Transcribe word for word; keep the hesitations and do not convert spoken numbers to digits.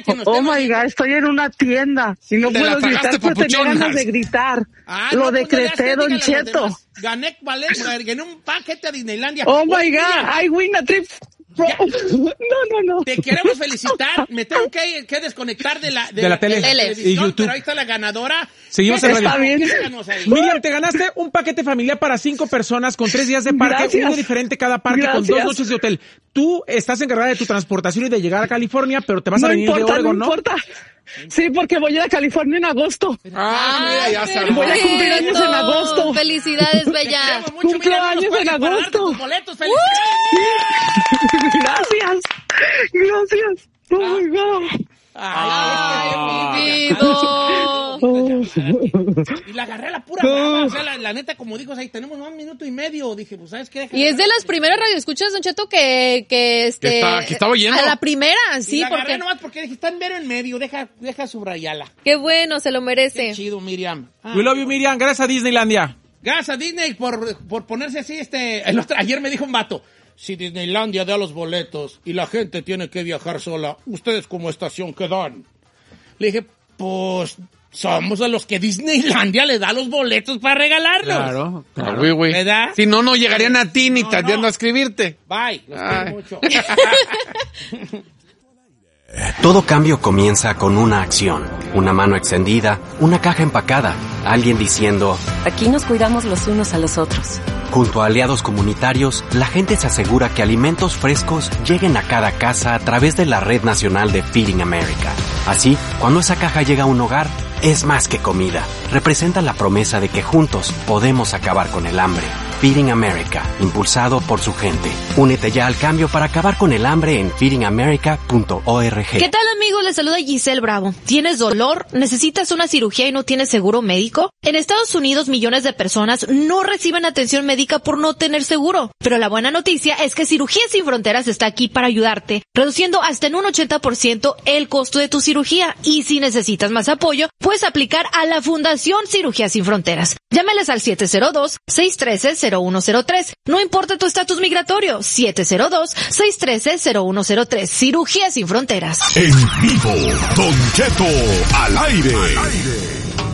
que nos Oh my God, estoy en una tienda y no Te puedo la tragaste, gritar, pero tenía papuchonas. ganas de gritar. Ah, Lo no, pues, decreté, no le Don hagas, dígale a los Cheto. demás. Gané, vale, gané un paquete a Disneylandia. Oh my Oye, God, I win a trip. Ya. No, no, no. Te queremos felicitar. Me tengo que, que desconectar de la, de, De la tele. televisión, Y YouTube. pero ahí está la ganadora. Seguimos ¿Qué en Está radio. bien. Díganos ahí. Miriam, te ganaste un paquete familiar para cinco personas con tres días de parque, Gracias. uno diferente cada parque, con Gracias. dos noches de hotel. Tú estás encargada de tu transportación y de llegar a California, pero te vas a No venir importa, de Oregon, no ¿no? importa. Sí, porque voy a ir a California en agosto. Ah, mira, ya se armó. Voy a cumplir años en agosto. Felicidades, Bella. Queremos mucho, Cumplo Miriam, no nos años cuelgues en para darte agosto. tus boletos. ¡Felicidades! Gracias. Gracias. Oh my God. Ay, ¡Vivo! y la agarré a la pura brava. O sea, la, la neta, como dijo, ahí tenemos un minuto y medio. Dije, pues, ¿sabes qué? Y es de las primeras radioescuchas, Don Cheto, que, que este... Que está- que estaba lleno. A la primera, Sí, sí, la agarré porque... nomás porque dije, está en mero en medio. Deja, deja subrayarla. Qué bueno, se lo merece. Qué chido, Miriam. Ah, We love you, Miriam. Gracias a Disneylandia. gracias a Disney por, por ponerse así, este... El otro, ayer me dijo un vato, si Disneylandia da los boletos y la gente tiene que viajar sola, ¿ustedes como estación qué dan? Le dije, pues... somos a los que Disneylandia le da los boletos para regalarlos. Claro, Ah, güey, güey. ¿Verdad? Si no, no llegarían a ti ni No, tardando no. a escribirte. Bye. Los Ay. quiero mucho. Todo cambio comienza con una acción, una mano extendida, una caja empacada, alguien diciendo, Aquí nos cuidamos los unos a los otros. junto a aliados comunitarios, la gente se asegura que alimentos frescos lleguen a cada casa a través de la Red Nacional de Feeding America. Así, cuando esa caja llega a un hogar, es más que comida. Representa la promesa de que juntos podemos acabar con el hambre. Feeding America, impulsado por su gente. Únete ya al cambio para acabar con el hambre en feeding america punto org. ¿Qué tal, amigos? Les saluda Giselle Bravo. ¿Tienes dolor? ¿Necesitas una cirugía y no tienes seguro médico? En Estados Unidos, millones de personas no reciben atención médica por no tener seguro. Pero la buena noticia es que Cirugías Sin Fronteras está aquí para ayudarte, reduciendo hasta en un ochenta por ciento el costo de tu cirugía. Y si necesitas más apoyo, puedes aplicar a la Fundación Cirugías Sin Fronteras. Llámales al siete cero dos, seis uno tres, cero uno cero tres. No importa tu estatus migratorio, siete cero dos, seis uno tres, cero uno cero tres. Cirugías Sin Fronteras. En vivo, Don Cheto al aire.